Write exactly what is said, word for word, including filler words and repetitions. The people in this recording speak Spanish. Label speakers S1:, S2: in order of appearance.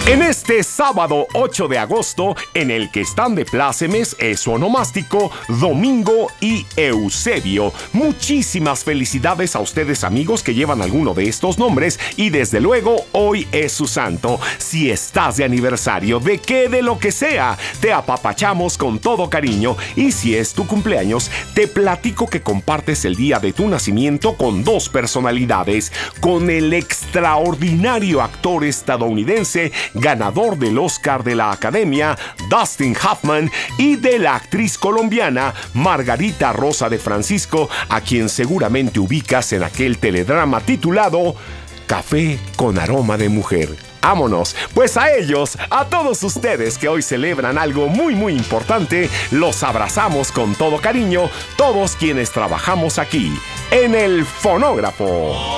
S1: En este sábado ocho de agosto, en el que están de plácemes es su onomástico Domingo y Eusebio. Muchísimas felicidades a ustedes, amigos, que llevan alguno de estos nombres, y desde luego hoy es su santo. Si estás de aniversario, de qué, de lo que sea, te apapachamos con todo cariño, y si es tu cumpleaños, te platico que compartes el día de tu nacimiento con dos personalidades, con el extraordinario actor estadounidense ganador del Oscar de la Academia, Dustin Hoffman, y de la actriz colombiana Margarita Rosa de Francisco, a quien seguramente ubicas en aquel teledrama titulado Café con aroma de mujer. ¡Vámonos! Pues a ellos, a todos ustedes que hoy celebran algo muy muy importante, los abrazamos con todo cariño, todos quienes trabajamos aquí, en el Fonógrafo.